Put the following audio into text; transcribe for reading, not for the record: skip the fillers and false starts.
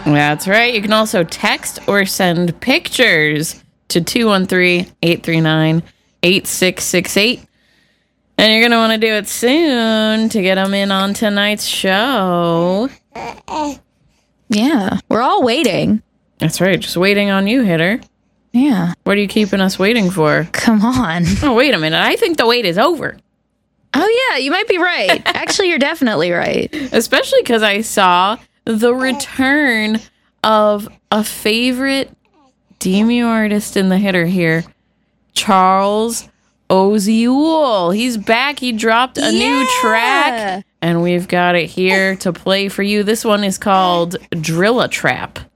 That's right. You can also text or send pictures to 213-839-8668. And you're going to want to do it soon to get them in on tonight's show. Yeah, we're all waiting. That's right. Just waiting on you, Hitter. Yeah. What are you keeping us waiting for? Come on. Oh, wait a minute. I think the wait is over. Oh, yeah, you might be right. Actually, you're definitely right. Especially because I saw the return of a favorite Demio artist in the Hitter here, Charles Oziul. He's back. He dropped a new track, and we've got it here to play for you. This one is called Drill a Trap.